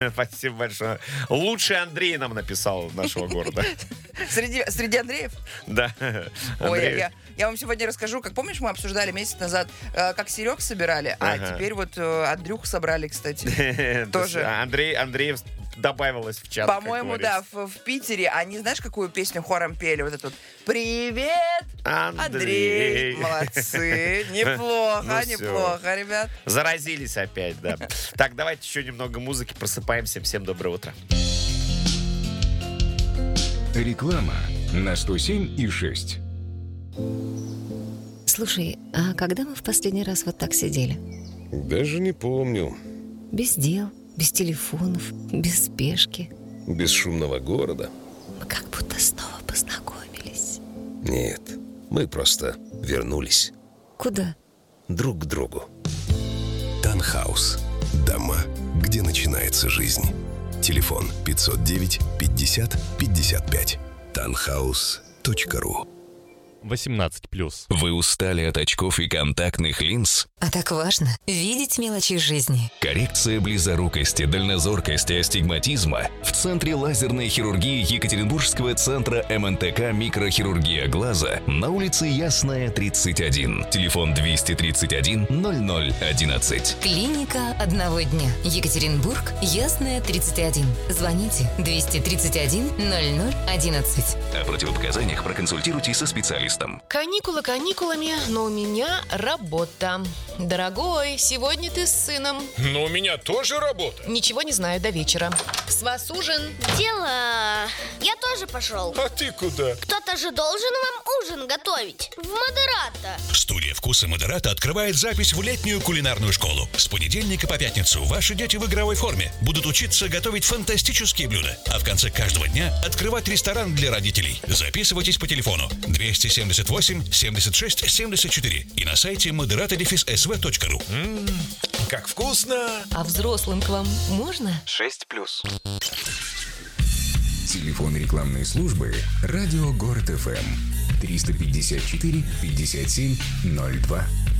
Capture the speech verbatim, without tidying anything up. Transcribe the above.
Спасибо большое. Лучший Андрей нам написал нашего города. Среди, среди Андреев? Да. Ой, я, я вам сегодня расскажу, как помнишь, мы обсуждали месяц назад, э, как Серег собирали, а Ага. теперь вот э, Андрюху собрали, кстати. Тоже. Андрей, Андреев добавилось в чат. По-моему, да, в, в Питере они, знаешь, какую песню хором пели? Вот эту вот «Привет, Андрей». Андрей. Молодцы. Неплохо, Ну всё. неплохо, ребят. Заразились опять, да. Так, давайте еще немного музыки, просыпаемся. Всем доброе утро. Реклама на сто семь и шесть. Слушай, а когда мы в последний раз вот так сидели? Даже не помню. Без дел, без телефонов, без спешки. Без шумного города. Мы как будто снова познакомились. Нет, мы просто вернулись Куда? друг к другу. Танхаус. Дома, где начинается жизнь. Телефон пятьсот девять пятьдесят пятьдесят пять. танхаус точка ру. восемнадцать плюс. Вы устали от очков и контактных линз? А так важно видеть мелочи жизни. Коррекция близорукости, дальнозоркости, астигматизма в Центре лазерной хирургии Екатеринбургского центра эм эн тэ ка «Микрохирургия глаза» на улице Ясная, тридцать один. Телефон двести тридцать один ноль ноль одиннадцать. Клиника одного дня. Екатеринбург, Ясная, тридцать один. Звоните двести тридцать один ноль ноль одиннадцать. О противопоказаниях проконсультируйтесь со специалистом. Каникулы каникулами, но у меня работа. Дорогой, сегодня ты с сыном. Но у меня тоже работа. Ничего не знаю до вечера. С вас ужин. Дела. Я тоже пошел. А ты куда? Кто-то же должен вам ужин готовить. В Модерата. Студия «Вкуса Модерата» открывает запись в летнюю кулинарную школу. С понедельника по пятницу ваши дети в игровой форме будут учиться готовить фантастические блюда. А в конце каждого дня открывать ресторан для родителей. Записывайтесь по телефону двести семьдесят восемь семьдесят шесть семьдесят четыре и на сайте модерата дефис эс ви точка ру. М-м, как вкусно. А взрослым к вам можно? шесть плюс. Телефон рекламной службы «Радио Город эф эм» триста пятьдесят четыре пятьдесят семь ноль два.